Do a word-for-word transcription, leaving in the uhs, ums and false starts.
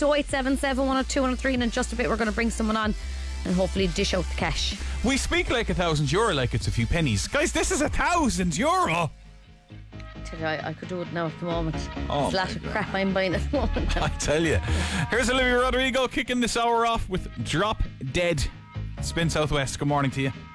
to oh eight seven seven, one oh two, one oh three, and in just a bit we're going to bring someone on and hopefully dish out the cash. We speak like a thousand euro like it's a few pennies. Guys, this is a thousand euro. I, I, I could do it now at the moment. Oh, There's a lot of crap I'm buying at the moment. I tell you. Here's Olivia Rodrigo kicking this hour off with Drop Dead. Spin Southwest. Good morning to you.